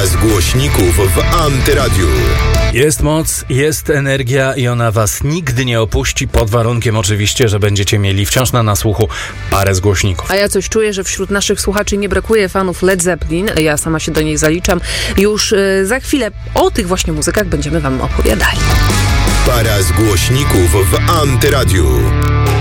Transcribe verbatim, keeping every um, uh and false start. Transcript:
Para z głośników w Antyradiu. Jest moc, jest energia i ona was nigdy nie opuści, pod warunkiem oczywiście, że będziecie mieli wciąż na nasłuchu parę z głośników. A ja coś czuję, że wśród naszych słuchaczy nie brakuje fanów Led Zeppelin. Ja sama się do nich zaliczam. Już y, za chwilę o tych właśnie muzykach będziemy wam opowiadali. Para z głośników w Antyradiu.